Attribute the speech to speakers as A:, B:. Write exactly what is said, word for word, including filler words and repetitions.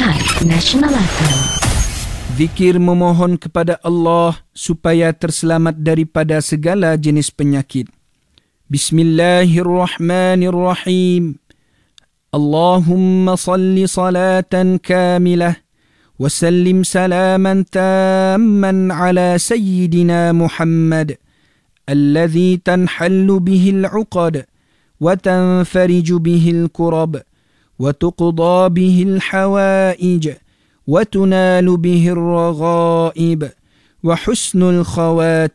A: Nasihat Nasional F M.
B: Zikir memohon kepada Allah supaya terselamat daripada segala jenis penyakit. Bismillahirrahmanirrahim. Allahumma salli salatan kamilah wa sallim salaman tamman ala sayyidina Muhammad alladhi tanhallu bihil uqad wa tanfariju bihil kurab wa tuqda bihil hawaij وتنال به الرغائب وحسن الخواتم